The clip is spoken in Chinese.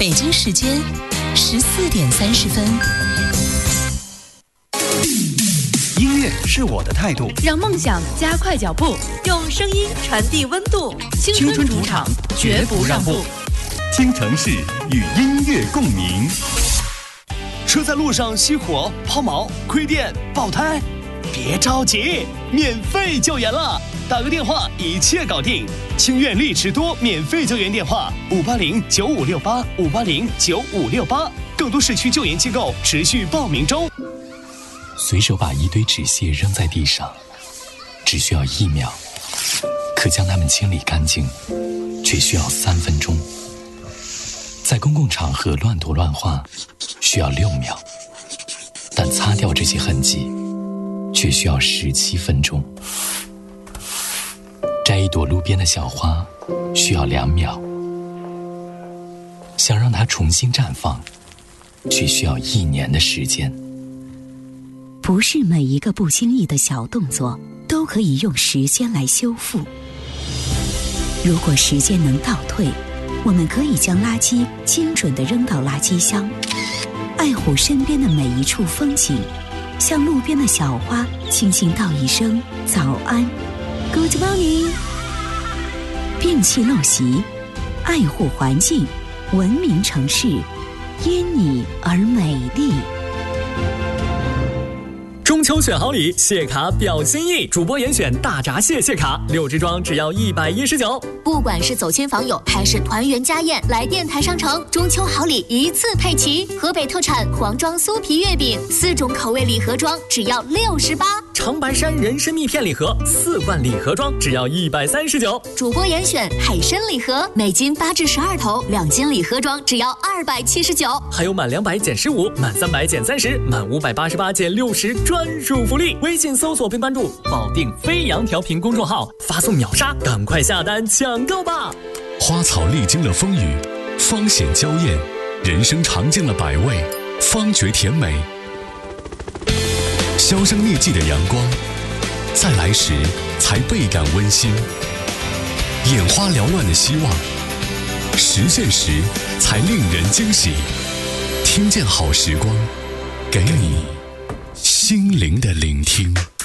北京时间14:30。 音乐是我的态度， 让梦想加快脚步，用声音传递温度。青春主场，绝不让步。 听城市与音乐共鸣。 车在路上熄火、抛锚、亏电、爆胎，别着急，免费救援了！打个电话，一切搞定。清苑力驰多免费救援电话：5809568，5809568。更多市区救援机构持续报名中。 随手把一堆纸屑扔在地上，只需要1秒；可将它们清理干净，却需要3分钟。在公共场合乱涂乱画，需要6秒；但擦掉这些痕迹，却需要17分钟。摘一朵路边的小花，需要2秒；想让它重新绽放，却需要1年的时间。 不是每一个不经意的小动作都可以用时间来修复。如果时间能倒退，我们可以将垃圾精准地扔到垃圾箱，爱护身边的每一处风景，向路边的小花轻轻道一声早安 Good morning。 摒弃陋习，爱护环境，文明城市因你而美丽。 中秋选好礼，谢卡表心意。主播严选大闸蟹谢卡，6支装只要119。 不管是走亲访友还是团圆家宴，来电台商城，中秋好礼一次配齐。河北特产黄庄酥皮月饼，4种口味礼盒装只要68。 长白山人参蜜片礼盒4罐礼盒装只要139。 主播严选海参礼盒，每斤8至12头，2斤礼盒装只要279。 还有满200减15，满300减30，满588减60专属福利。微信搜索并关注保定飞扬调频公众号，发送秒杀，赶快下单抢购吧！ 花草历经了风雨，芳显娇艳；人生尝尽了百味，方觉甜美。销声匿迹的阳光，在来时才倍感温馨；眼花缭乱的希望，实现时才令人惊喜。听见好时光，给你心灵的聆听。